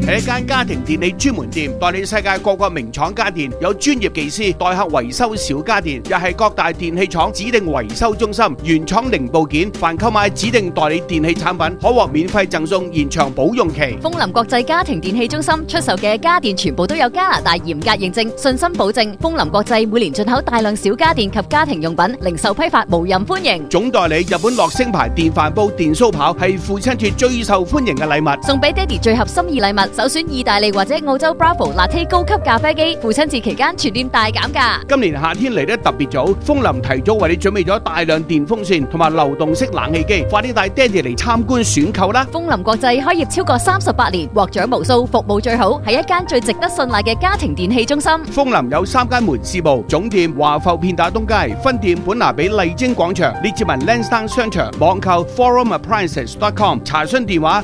係一間家庭電器專門店，代理世界各個名廠家電，有專業技師代客維修小家電，又係各大電器廠指定維修中心，原廠零部件，凡購買指定代理電器產品，可獲免費贈送延長保用期。 楓林國際家庭電器中心出售嘅家電全部都有加拿大嚴格認證，信心保證。楓林國際每年進口大量小家電及家庭用品，零售批發無任歡迎。 總代理日本樂聲牌電飯煲、電酥刨係父親節最受歡迎嘅禮物， 送俾爹哋最合心意禮物，首選意大利或者澳洲 Bravo Latte 高級咖啡機，父親節期間全店大減價。 今年夏天嚟得特別早，楓林提早為你準備咗大量電風扇同埋流動式冷氣機，快啲帶爹哋嚟參觀選購啦！ 楓林國際開業超過38年，獲獎無數，服務最好，係一間最值得信賴嘅家庭電器中心。 楓林有3間門市部，總店華埠片打東街，分店本拿比麗晶廣場，列治文 Lansdowne 商場，網購 forumappliances.com， 查詢電話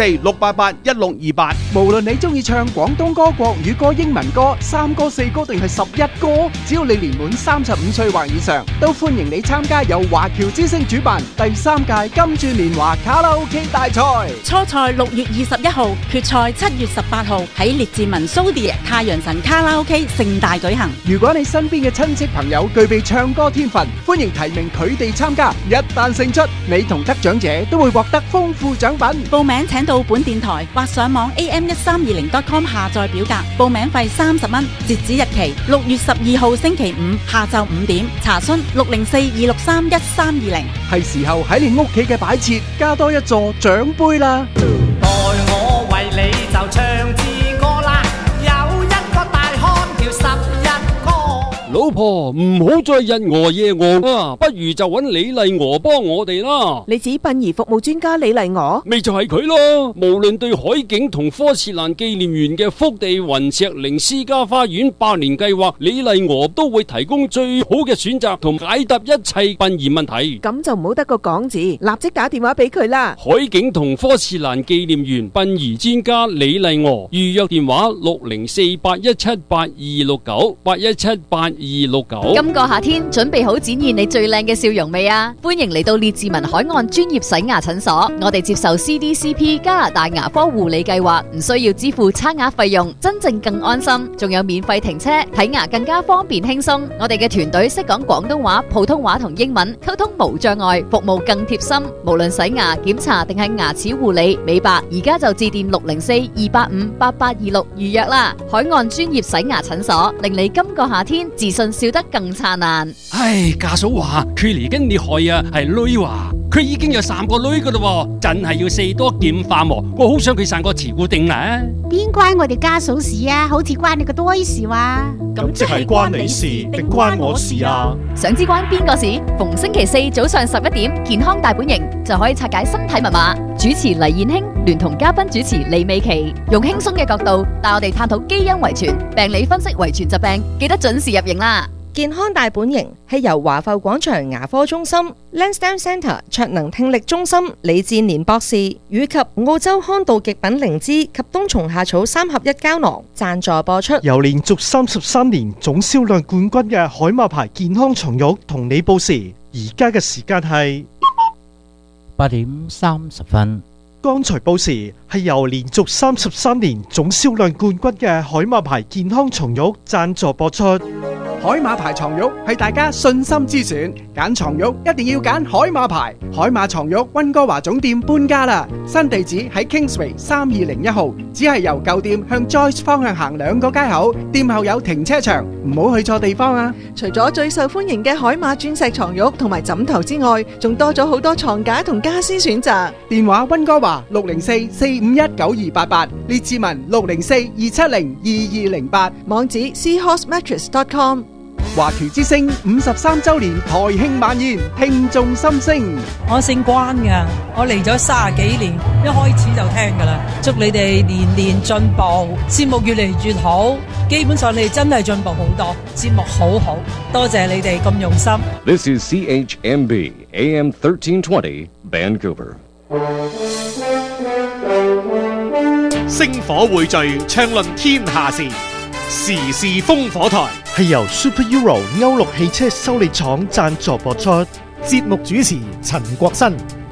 604-688-1628。 無論你中意唱廣東歌、國語歌、英文歌、3歌、4歌定係11歌，只要你年滿35歲或以上，都歡迎你參加由華僑之聲主辦第3屆金鑽年華卡拉 OK 大賽。 初賽6月21號，決賽7月18號喺列治文蘇迪太陽神卡拉 OK 盛大舉行。 如果你身邊嘅親戚朋友具備唱歌天分，歡迎提名佢哋參加。一旦勝出，你同得獎者都會獲得豐富獎品。 報名請到本電台或上網 am1320.com 下載表格，報名費30蚊，截止日期6月12號星期五下晝5點。查詢604-263-1320。 係時候喺你屋企嘅擺設加多一座獎杯啦！ 待我為你就唱支歌啦，有一個大漢叫11哥。 老婆唔好再日餓夜餓啊，不如就揾李麗娥幫我哋啦。 你指殯儀服務專家李麗娥？ 咪就係佢咯。無論對海景同科切蘭紀念園嘅福地雲石靈私家花園百年計劃，李麗娥都會提供最好嘅選擇同解答一切殯儀問題。 咁就唔好得個講字，立即打電話俾佢啦。 海景同科切蘭紀念園殯儀專家李麗娥，預約電話604-817-8269 817-8269。 今個夏天準備好展現你最靚嘅笑容未啊？歡迎嚟到列治文海岸專業洗牙診所，我哋接受 CDCP 加拿大牙科護理計劃，唔需要支付刷牙費用，真正更安心，仲有免費停車，睇牙更加方便輕鬆。我哋嘅團隊識講廣東話、普通話同英文，溝通無障礙，服務更貼心。無論洗牙、檢查定係牙齒護理、美白，而家就致電604-285-8826預約啦。海岸專業洗牙診所，令你今個夏天自信笑得更燦爛。 唉，家嫂話佢嚟緊厲害啊，係女話佢已經有3個女噶啦，真係要4多劍化喎。我好想佢生個慈固定啦。 邊關我哋家嫂事啊？好似關你個多事話。 咁即係關你事定關我事啊？ 想知關邊個事？逢星期4早上11點，健康大本營就可以拆解身體密碼。主持黎燕卿聯同嘉賓主持李美琪，用輕鬆嘅角度帶我哋探討基因遺傳、病理分析遺傳疾病，記得準時入營啦！ 健康大本營係由華埠廣場牙科中心、Lansdowne Centre 卓能聽力中心李志年博士以及澳洲康道極品靈芝及冬蟲夏草3合1膠囊贊助播出。 由連續33年總銷量冠軍嘅海馬牌健康床褥同你報時，而家嘅時間係 8點30分。 剛才報時係由連續33年總銷量冠軍嘅海馬牌健康床褥贊助播出。 海馬牌床褥係大家信心之選，揀床褥一定要揀海馬牌。海馬床褥溫哥華總店搬家啦，新地址喺 Kingsway 3201號，只係由舊店向 Joyce 方向行2個街口，店後有停車場，唔好去錯地方啊！ 除咗最受歡迎嘅海馬鑽石床褥同埋枕頭之外，仲多咗好多床架同家私選擇。 電話溫哥華604-451-9288，列治文604-270-2208， 網址 seahorsemattress.com。 華僑之聲53周年台慶晚宴，聽眾心聲。 我姓關噶，我嚟咗30幾年，一開始就聽噶啦。祝你哋年年進步，節目越嚟越好。基本上你哋真係進步好多，節目好好，多謝你哋咁用心。 This is CHMB AM 1320 Vancouver。 星火匯聚，暢論天下事，時事烽火台係由 Super Euro 歐陸汽車修理廠贊助播出。 節目主持陳國新。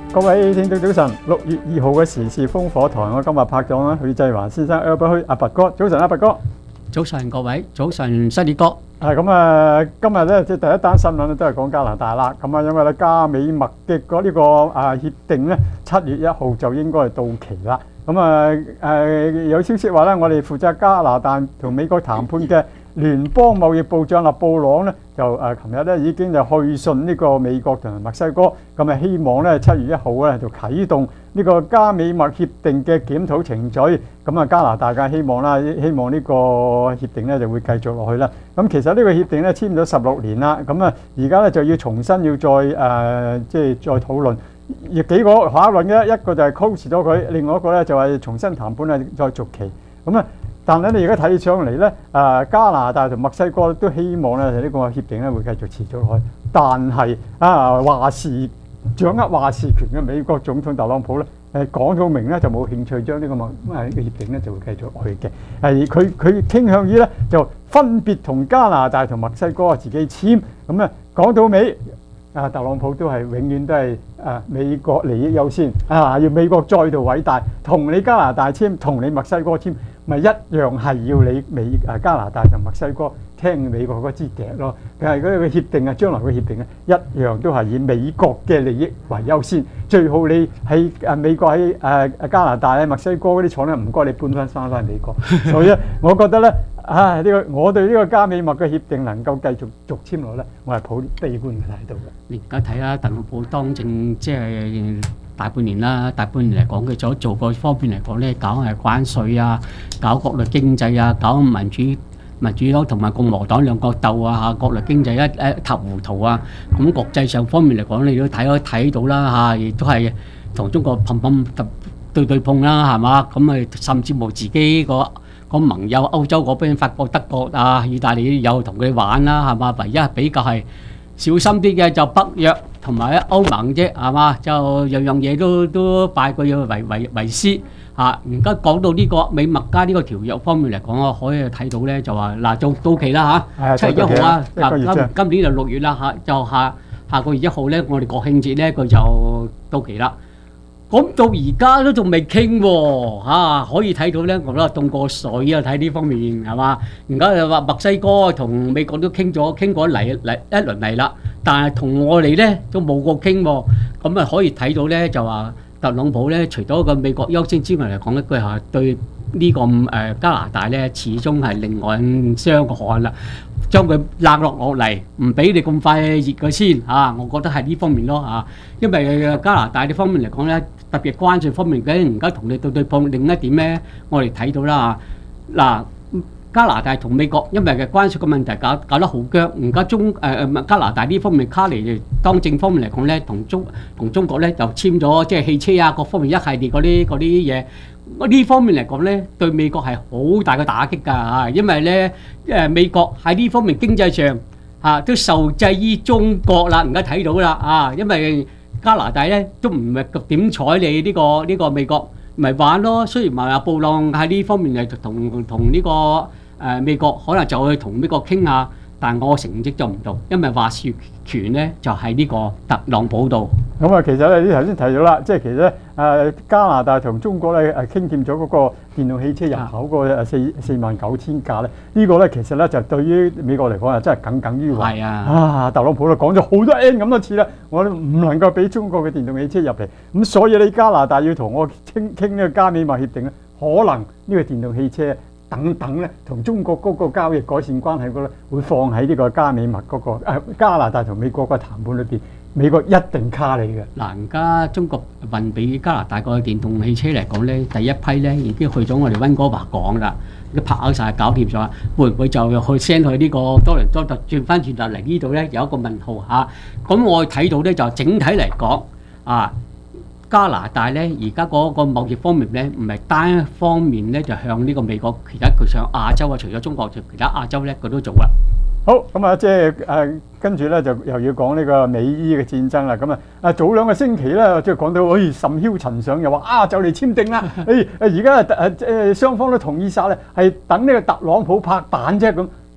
各位聽眾早晨，6月2號嘅時事烽火台，我今日拍檔啦，許濟華先生 Albert 阿拔哥，早晨阿拔哥。 早晨各位，早晨辛尼哥。 係咁啊，今日咧即係第一單新聞咧都係講加拿大啦。咁啊，因為咧加美墨嘅呢個協定咧7月1號就應該係到期啦。咁啊有消息話咧，我哋負責加拿大同美國談判嘅聯邦貿易部長布朗咧，就琴日咧已經就去信呢個美國同埋墨西哥，咁啊希望咧7月1號咧就啟動呢個加美墨協定嘅檢討程序。咁啊加拿大嘅希望啦，希望呢個協定咧就會繼續落去啦。咁其實呢個協定咧簽咗16年啦，咁啊而家咧就要重新要再即係再討論。幾個考慮嘅，一個就係 close 咗佢，另外一個咧就係重新談判啊，再續期。咁啊，但係你而家睇上嚟咧，加拿大同墨西哥都希望咧呢個協定咧會繼續持續落去。但係掌握話事權嘅美國總統特朗普咧，講到明咧就冇興趣將呢個協定咧就會繼續落去嘅。佢傾向於咧就分別同加拿大同墨西哥自己簽。咁啊講到尾。特朗普都係永遠都係美國利益優先要美國再度偉大，同你加拿大簽，同你墨西哥簽，咪一樣係要你加拿大同墨西哥聽美國嗰支笛咯。但係嗰個協定將來嘅協定一樣都係以美國嘅利益為優先。最好你喺美國喺加拿大墨西哥嗰啲廠咧，唔該你搬翻美國。所以我覺得咧。我對呢個加美墨嘅協定能夠繼續續簽落咧，我係抱悲觀嘅態度嘅。 你而家睇啦，特朗普當政即係大半年啦，大半年嚟講，佢做個方面嚟講咧，搞係關稅啊，搞國內經濟啊，搞民主黨同埋共和黨兩個鬥啊，國內經濟一塌糊塗啊。咁國際上方面嚟講，你都睇到啦亦都係同中國對碰啦，係嘛？咁甚至冇自己個盟友歐洲嗰邊，法國、德國啊、意大利有同佢玩啦，係嘛？唯一比較係小心啲嘅就北約同埋歐盟啫，係嘛？就樣樣嘢都拜佢為師嚇。而家講到呢個美墨加呢個條約方面嚟講，我可以睇到咧就話嗱，就到期啦嚇，7月1號啊，嗱今年就6月啦嚇，就下個月1號咧，我哋國慶節咧佢就到期啦。咁到而家都仲未傾喎，可以睇到咧，我覺得凍過水啊！睇呢方面係嘛？而家就話墨西哥同美國都傾過一輪嚟啦，但係同我哋咧都冇過傾喎。咁啊可以睇到咧，就話特朗普咧，除咗個美國優先之外嚟講一句係對呢個加拿大咧，始終係另外雙個汗啦。將佢冷落嚟，唔俾你咁快熱佢先嚇，我覺得係呢方面咯嚇。因為加拿大呢方面嚟講咧，特別關稅方面嘅，而家同你對碰另一點咧，我哋睇到啦嚇。嗱，加拿大同美國因為嘅關稅嘅問題搞得好僵，而家加拿大呢方面卡尼當政方面嚟講咧，同中國咧就簽咗即係汽車啊各方面一系列嗰啲嘢。呢方面嚟講咧，對美國係好大嘅打擊㗎嚇，因為咧美國喺呢方面經濟上都受制於中國啦，而家睇到啦因為加拿大咧都唔係點睬你呢個美國，咪玩咯。雖然話布朗喺呢方面係同呢個美國可能就去同美國傾下，但我成績就唔到，因為話事權咧就喺呢個特朗普度。 咁啊，其實咧你頭先提到啦，即係其實咧加拿大同中國咧傾掂咗嗰個電動汽車入口個49000架咧，呢個咧其實咧就對於美國嚟講啊，真係耿耿於懷。係啊，特朗普都講咗好多 N 咁多次啦，我都唔能夠俾中國嘅電動汽車入嚟，咁所以你加拿大要同我傾呢個加美墨協定咧，可能呢個電動汽車等等咧，同中國嗰個交易改善關係嗰咧，會放喺呢個加美墨嗰個加拿大同美國嘅談判裏邊。美國一定卡你嘅。嗱， 而家中國運俾加拿大個電動汽車嚟講咧，第一批咧已經去咗我哋溫哥華港啦，都拍好晒搞掂咗，會唔會就去 send 去呢個多倫多，轉翻轉頭嚟呢度咧？有一個問號嚇。咁我睇到咧就整體嚟講加拿大咧而家嗰個貿易方面咧，唔係單方面咧就向呢個美國，其他佢上亞洲啊，除咗中國，其他亞洲咧佢都做啦。 好，咁啊，即係跟住咧就又要講呢個美伊嘅戰爭啦。咁早2個星期咧，即係講到甚囂塵上，又話就嚟簽訂啦。而家雙方都同意晒咧，係等呢個特朗普拍板啫咁。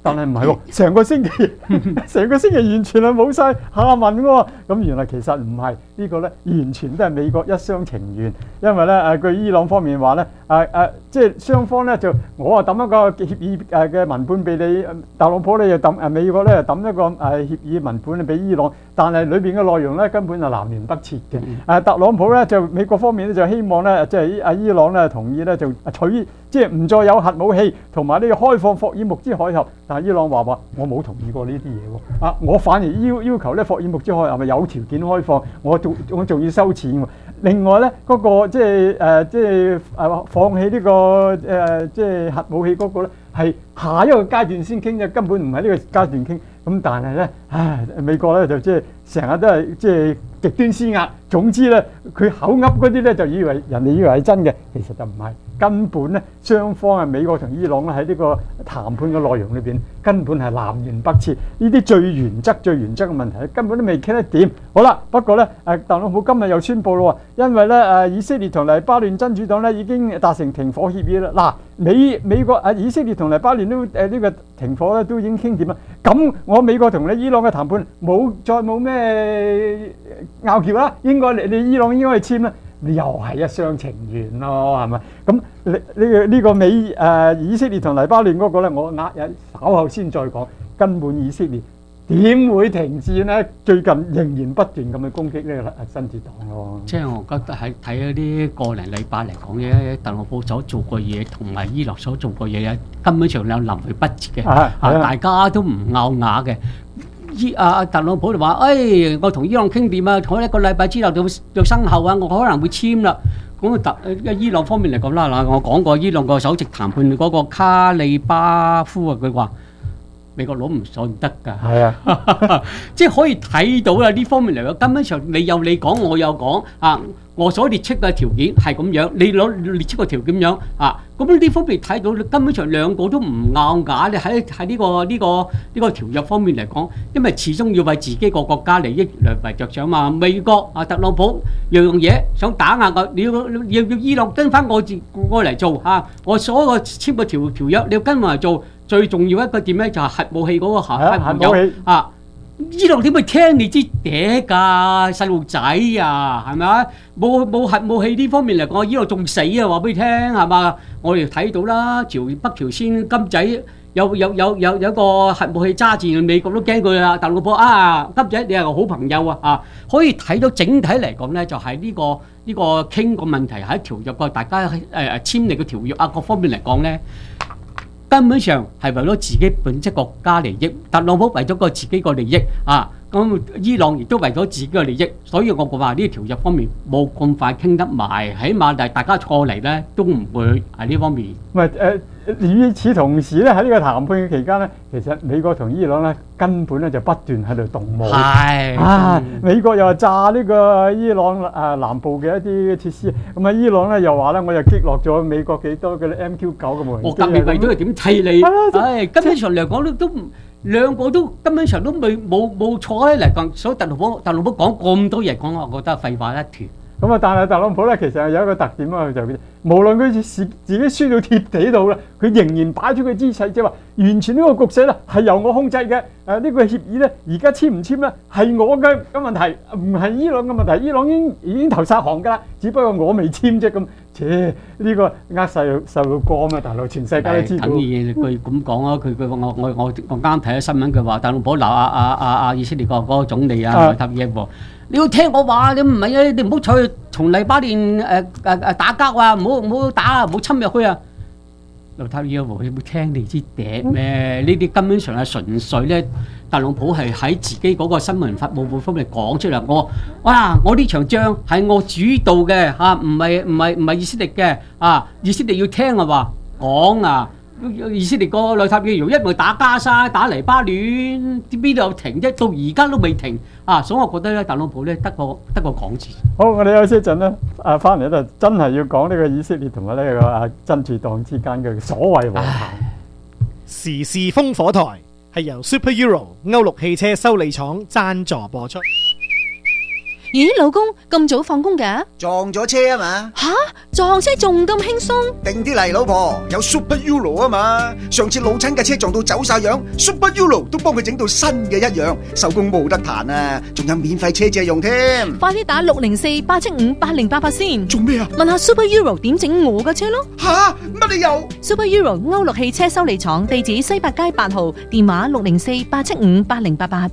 但係唔係喎，成個星期完全係冇晒下文喎。咁原來其實唔係呢個咧，完全都係美國一廂情願。因為咧據伊朗方面話咧，即係雙方咧就我啊抌一個協議嘅文本俾你，特朗普咧又抌美國咧又抌一個協議文本俾伊朗，但係裏邊嘅內容咧根本就南轅北轍嘅。特朗普咧就美國方面咧就希望咧即係伊朗咧同意咧就即係唔再有核武器同埋呢個開放霍爾木茲海峽。但係伊朗話我冇同意過呢啲嘢喎，我反而要求咧霍爾木茲海峽咪有條件開放，我仲要收錢喎。另外咧嗰個即係放棄呢個即係核武器嗰個咧係下一個階段先傾嘅，根本唔係呢個階段傾。咁但係咧，美國咧就即係成日都係即係極端施壓。總之咧，佢口噏嗰啲咧就以為人哋以為係真嘅，其實就唔係。根本咧，雙方美國同伊朗咧喺呢個談判嘅內容裏邊，根本係南轅北轍。呢啲最原則嘅問題，根本都未傾得掂。好啦，不過咧，特朗普今日又宣布咯喎，因為咧以色列同黎巴嫩真主黨咧已經達成停火協議啦。嗱，美國以色列同黎巴嫩都呢個停火咧都已經傾掂啦。咁我美國同你伊朗嘅談判再冇咩拗撬啦，應該你伊朗應該去簽啦。你又係一廂情願咯，係咪？咁呢個以色列同黎巴嫩嗰個咧，我稍後先再講。根本以色列點會停戰咧？最近仍然不斷咁去攻擊呢個真主黨咯。 即係我覺得喺睇嗰啲個零禮拜嚟講嘅，特朗普所做過嘢同埋伊朗所做過嘢咧，根本上有臨去不切嘅，大家都唔拗牙嘅。特朗普就話：我同伊朗傾掂啊，我一個禮拜之後就生效啊，我可能會簽啦。咁伊朗方面嚟講啦，嗱，我講過伊朗個首席談判嗰個卡利巴夫啊，佢話美國佬唔信得㗎。係啊，即係可以睇到啦，呢方面嚟講，根本上你有你講，我有講啊。我所列出嘅條件係咁樣，你列出個條件咁樣啊，咁呢方面睇到，根本上兩個都唔拗牙。你喺呢個條約方面嚟講，因為始終要為自己個國家利益嚟着想嘛。美國特朗普樣嘢想打壓我，你要伊朗跟翻我嚟做嚇，我所有簽個條約你要跟我嚟做。最重要一個點咧就係核武器嗰個核武器啊。伊朗點會聽你支嗲㗎細路仔啊，係咪啊？冇核武器呢方面嚟講，伊朗仲死啊！話俾你聽係嘛？我哋睇到啦，北朝鮮金仔有個核武器揸住，美國都驚佢啦。特朗普金仔你係個好朋友啊！可以睇到整體嚟講咧，就係呢個傾個問題喺條約個大家簽訂個條約各方面嚟講咧。根本上係為咗自己本質國家利益，特朗普為咗個自己個利益咁伊朗亦都為咗自己嘅利益，所以我話呢條約方面冇咁快傾得埋，起碼大家錯嚟咧都唔會喺呢方面。 唔係與此同時咧，喺呢個談判嘅期間咧，其實美國同伊朗咧根本咧就不斷喺度動武。係美國又話炸呢個伊朗南部嘅一啲設施，咁伊朗咧又話咧，我又擊落咗美國幾多嘅 MQ9嘅無人機。 我革命衛都係點替你？根本上嚟講都兩個都根本上都冇坐喺嚟講，所以特朗普講咁多嘢講，我覺得廢話一團。 咁但係特朗普咧，其實有一個特點啊，就無論佢自己輸到貼地度啦，佢仍然擺出個姿勢，即係話完全呢個局勢咧係由我控制嘅。呢個協議咧，而家簽唔簽咧係我嘅問題，唔係伊朗嘅問題。伊朗已經投晒行㗎啦，只不過我未簽啫咁。呢個細路哥嘛，大佬全世界都知道。 等於佢咁講啊，我啱睇咗新聞，佢話特朗普鬧以色列個嗰個總理內塔尼亞胡，你要聽我話，你唔係啊，你唔好再從黎巴嫩打交啊，唔好打啊，唔好侵入去啊。內塔尼亞胡，你會聽你支笛咩？呢啲根本上係純粹咧，特朗普係喺自己嗰個新聞發佈會方面講出嚟。我呢場仗係我主導嘅唔係以色列嘅以色列要聽啊話講啊。以色列個內塔尼亞胡一路打加沙、打黎巴嫩，邊度有停啫？到而家都未停所以我覺得咧，特朗普咧得個講字。 好，我哋休息一陣咧，翻嚟咧真係要講呢個以色列同埋呢個真主黨之間嘅所謂和談。 時事風火台係由 Super Euro 歐陸汽車修理廠贊助播出。 咦，老公咁早放工嘅？ 撞咗車啊嘛！ 吓，撞車仲咁輕鬆？ 定啲嚟，老婆，有 Super Euro 啊嘛！上次老親架車撞到走晒樣 ，Super Euro 都幫佢整到新嘅一樣，收工冇得彈啊！仲有免費車借用添。 快啲打604-875-8088先。 做咩啊？ 問下 Super Euro 點整我架車咯。 吓，乜理由 ？Super Euro 歐陸汽車修理廠，地址西八街8號，電話604-875-8088。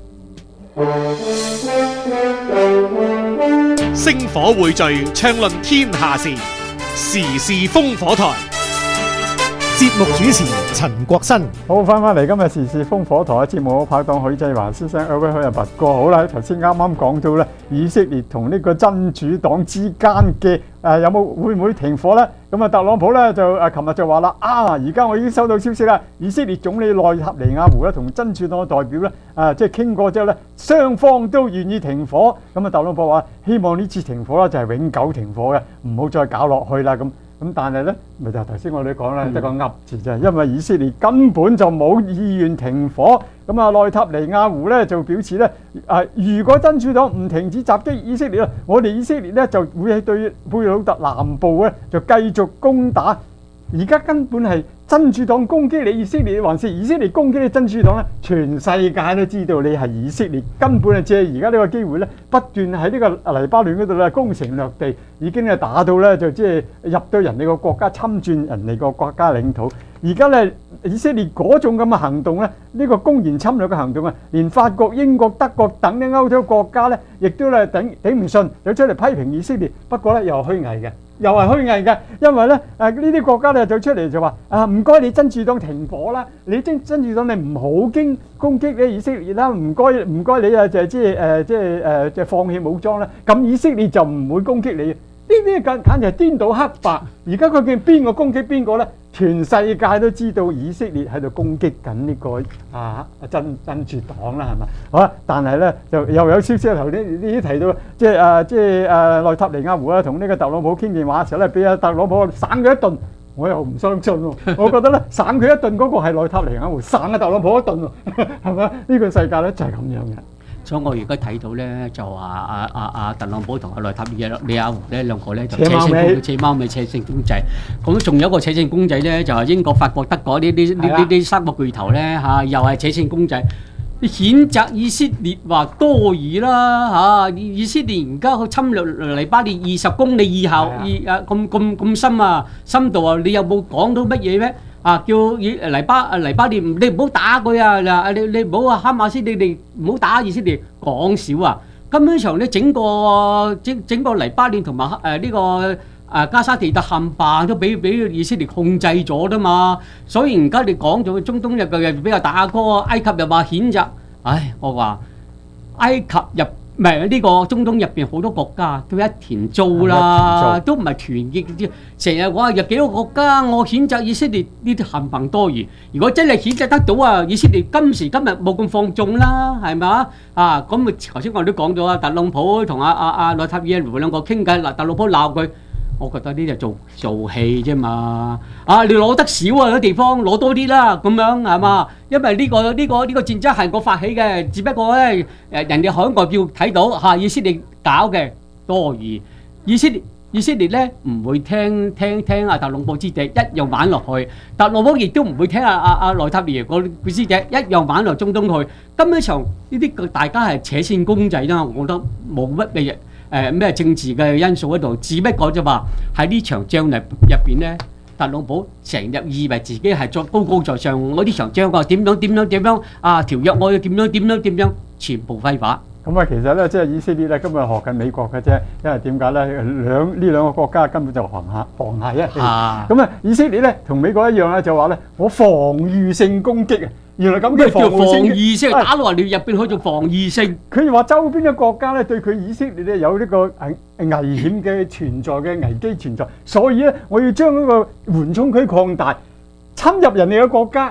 星火匯聚，暢論天下事，時事風火台。 節目主持陳國新。 好，翻嚟今日時事風火台嘅節目，拍檔許濟華先生，各位拔哥好啦。頭先啱啱講到咧，以色列同呢個真主黨之間嘅有冇會唔會停火咧？咁啊，特朗普咧就琴日就話啦，而家我已經收到消息啦，以色列總理內塔尼亞胡咧同真主黨嘅代表咧即係傾過之後咧，雙方都願意停火。咁啊，特朗普話希望呢次停火咧就係永久停火嘅，唔好再搞落去啦咁。咁但係咧，咪就頭先我哋講啦，得個噏字啫，因為以色列根本就冇意願停火。咁啊，內塔尼亞胡咧就表示咧，如果真主黨唔停止襲擊以色列，我哋以色列咧就會係對貝魯特南部咧就繼續攻打。而家根本係真主黨攻擊你以色列，還是以色列攻擊你真主黨咧？全世界都知道你係以色列，根本係借而家呢個機會咧，不斷喺呢個黎巴嫩嗰度咧攻城略地，已經係打到咧就即係入到人哋個國家，侵佔人哋個國家領土。而家咧以色列嗰種咁嘅行動咧，呢個公然侵略嘅行動啊，連法國、英國、德國等啲歐洲國家咧，亦都咧頂唔順，就出嚟批評以色列。不過咧又係虛偽嘅。又係虛偽嘅，因為咧呢啲國家咧就出嚟就話唔該你真主黨停火啦，你真主黨你唔好攻擊你以色列啦，唔該你就即係放棄武裝啦，咁以色列就唔會攻擊你。呢啲簡直係顛倒黑白。而家佢見邊個攻擊邊個咧？全世界都知道以色列喺度攻擊緊呢個真主黨啦，係嘛？好啦，但係咧就又有消息頭先你提到，即係內塔尼亞胡啦，同呢個特朗普傾電話嘅時候咧，俾阿特朗普省佢一頓，我又唔相信喎。我覺得咧省佢一頓嗰個係內塔尼亞胡，省阿特朗普一頓喎，係咪？呢個世界咧就係咁樣嘅。 所以我而家睇到咧，就話特朗普同內塔尼亞胡咧兩個咧就扯貓尾扯成公仔。咁仲有一個扯成公仔咧，就係英國、法國、德國呢啲三個巨頭咧又係扯成公仔。譴責以色列話多疑啦以色列而家去侵略黎巴嫩20公里以後，咁深深度你有冇講到乜嘢咩？叫黎巴嫩你唔好打佢啊！你唔好話哈馬斯，你哋唔好打以色列，講少啊！根本上咧整個黎巴嫩同埋呢個加沙地帶冚唪唥都俾以色列控制咗啦嘛，所以而家你講咗中東又比較打歌，埃及又話譴責，我話埃及唔係呢個中東入邊好多國家都一團糟啦，都唔係團結，成日話有幾個國家我譴責以色列呢啲冚唪多餘。如果真係譴責得到以色列今時今日冇咁放縱啦，係咪咁頭先我都講咗特朗普同內塔尼亞胡兩個傾偈，特朗普鬧佢。我覺得呢啲係做戲啫嘛，你攞得少啲地方攞多啲啦，咁樣係嘛？因為呢個戰爭係我發起嘅，只不過咧人哋海外要睇到以色列搞嘅多餘，以色列咧唔會聽特朗普之敵，一樣玩落去。特朗普亦都唔會聽內塔尼亞胡個之敵，一樣玩落中東去。根本上呢啲大家係扯線公仔啦，我覺得冇乜嘅嘢。咩政治嘅因素喺度，只不過就話喺呢場仗入邊咧，特朗普成日以為自己係作高高在上，我呢場仗點樣條約我要點樣，全部廢話。 咁其實咧，即係以色列咧，今日學緊美國嘅啫，因為點解咧？呢兩個國家根本就沆瀣一氣。咁以色列咧同美國一樣咧，就話咧我防禦性攻擊啊！原來咁嘅防禦性打落嚟入邊去做防禦性。 佢話周邊嘅國家咧對佢以色列咧有呢個危險嘅存在嘅危機存在，所以咧我要將嗰個緩衝區擴大，侵入人哋嘅國家。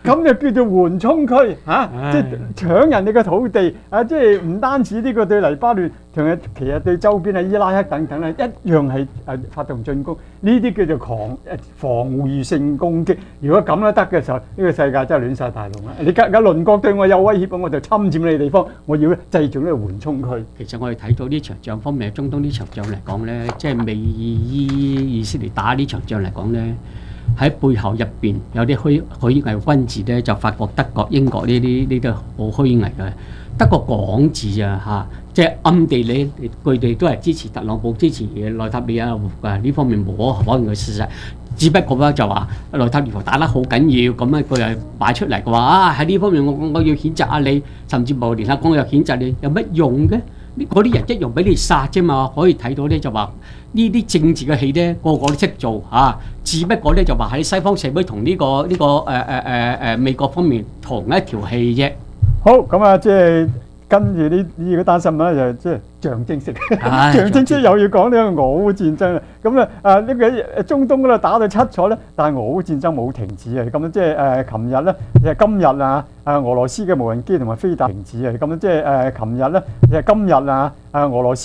咁就叫做緩衝區嚇，即係搶人哋嘅土地啊！即係唔單止呢個對黎巴嫩，仲有其實對周邊嘅伊拉克等等咧，一樣係發動進攻。呢啲叫做防禦性攻擊。如果咁都得嘅時候，呢個世界真係亂晒大龍啦！你隔鄰國對我有威脅，我就侵佔你地方，我要製造呢個緩衝區。 其實我哋睇到呢場仗方面，中東呢場仗嚟講咧，即係美以色列打呢場仗嚟講咧，喺背後入邊有啲虛偽軍字咧，就法國、德國、英國呢啲好虛偽嘅。得個講字啊嚇，即係暗地裏佢哋都係支持特朗普、支持內塔尼亞胡嘅呢方面無可否認嘅事實。只不過咧就話內塔尼亞胡打得好緊要，咁咧佢又擺出嚟嘅話啊喺呢方面我要譴責下你，甚至乎聯合國又譴責你，有乜用嘅？嗰啲人一樣俾你殺啫嘛，可以睇到咧就話呢啲政治嘅戲咧個個都識做嚇，只不過咧就話喺西方社會同呢個美國方面同一條戲啫。 好，咁啊，即係跟住呢個單新聞咧，就即係象徵式，象徵式又要講呢個俄烏戰爭啦。咁咧呢個中東嗰度打到七彩咧，但係俄烏戰爭冇停止啊。咁樣即係琴日咧，今日啊，俄羅斯嘅無人機同埋飛彈停止啊。咁樣即係琴日咧，今日啊，俄羅斯。